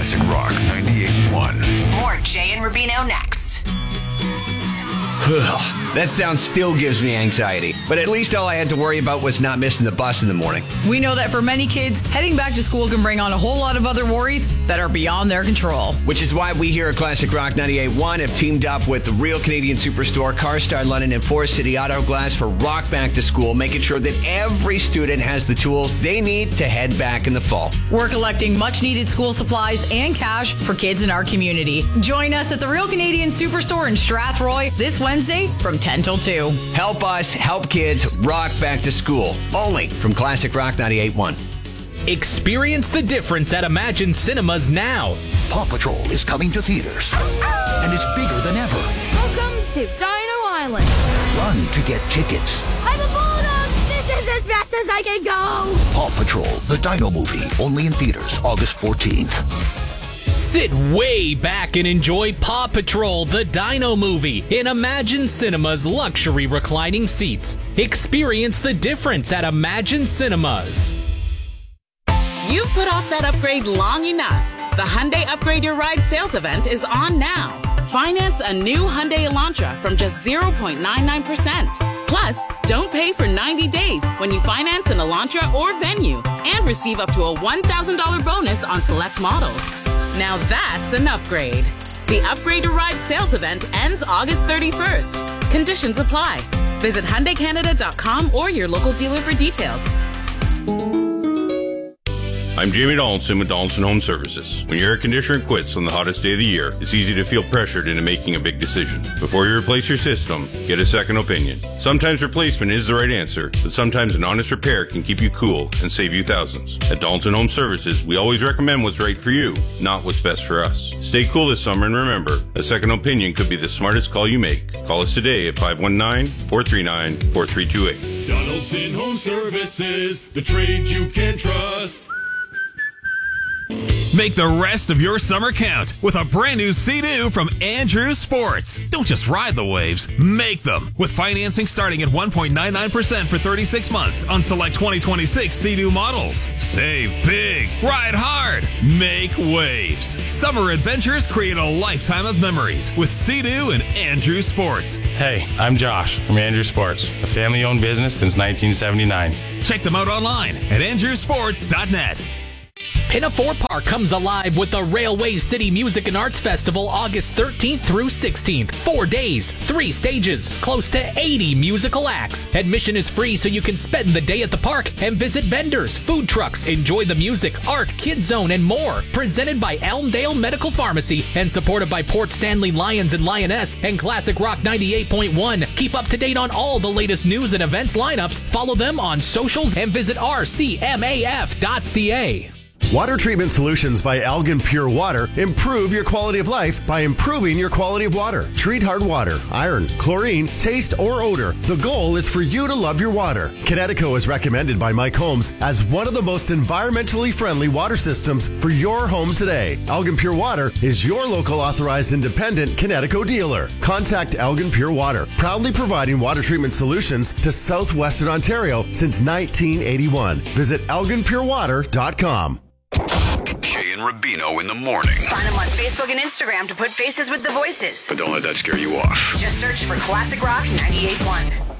Classic Rock 98.1. More Jay and Rubino next. That sound still gives me anxiety, but at least all I had to worry about was not missing the bus in the morning. We know that for many kids, heading back to school can bring on a whole lot of other worries that are beyond their control. Which is why we here at Classic Rock 98.1 have teamed up with the Real Canadian Superstore, CarStar London, and Forest City Auto Glass for Rock Back to School, making sure that every student has the tools they need to head back in the fall. We're collecting much-needed school supplies and cash for kids in our community. Join us at the Real Canadian Superstore in Strathroy this Wednesday from 10 till 2. Help us help kids rock back to school. Only from Classic Rock 98.1. Experience the difference at Imagine Cinemas now. Paw Patrol is coming to theaters, and it's bigger than ever. Welcome to Dino Island. Run to get tickets. I'm a bulldog. This is as fast as I can go. Paw Patrol, the Dino movie, only in theaters August 14th. Sit way back and enjoy Paw Patrol, the Dino movie, in Imagine Cinemas luxury reclining seats. Experience the difference at Imagine Cinemas. You've put off that upgrade long enough. The Hyundai Upgrade Your Ride sales event is on now. Finance a new Hyundai Elantra from just 0.99%. Plus, don't pay for 90 days when you finance an Elantra or Venue and receive up to a $1,000 bonus on select models. Now that's an upgrade. The Upgrade Your Ride sales event ends August 31st. Conditions apply. Visit HyundaiCanada.com or your local dealer for details. I'm Jamie Donaldson with Donaldson Home Services. When your air conditioner quits on the hottest day of the year, it's easy to feel pressured into making a big decision. Before you replace your system, get a second opinion. Sometimes replacement is the right answer, but sometimes an honest repair can keep you cool and save you thousands. At Donaldson Home Services, we always recommend what's right for you, not what's best for us. Stay cool this summer and remember, a second opinion could be the smartest call you make. Call us today at 519-439-4328. Donaldson Home Services, the trades you can trust. Make the rest of your summer count with a brand new Sea-Doo from Andrew Sports. Don't just ride the waves, make them. With financing starting at 1.99% for 36 months on select 2026 Sea-Doo models. Save big, ride hard, make waves. Summer adventures create a lifetime of memories with Sea-Doo and Andrew Sports. Hey, I'm Josh from Andrew Sports, a family-owned business since 1979. Check them out online at andrewsports.net. Pinafore Park comes alive with the Railway City Music and Arts Festival August 13th through 16th. 4 days, 3 stages, close to 80 musical acts. Admission is free so you can spend the day at the park and visit vendors, food trucks, enjoy the music, art, kids zone, and more. Presented by Elmdale Medical Pharmacy and supported by Port Stanley Lions and Lioness and Classic Rock 98.1. Keep up to date on all the latest news and events lineups. Follow them on socials and visit rcmaf.ca. Water treatment solutions by Elgin Pure Water improve your quality of life by improving your quality of water. Treat hard water, iron, chlorine, taste, or odor. The goal is for you to love your water. Kinetico is recommended by Mike Holmes as one of the most environmentally friendly water systems for your home today. Elgin Pure Water is your local authorized independent Kinetico dealer. Contact Elgin Pure Water, proudly providing water treatment solutions to southwestern Ontario since 1981. Visit elginpurewater.com. Jay and Rubino in the morning. Find them on Facebook and Instagram to put faces with the voices. But don't let that scare you off. Just search for Classic Rock 98.1.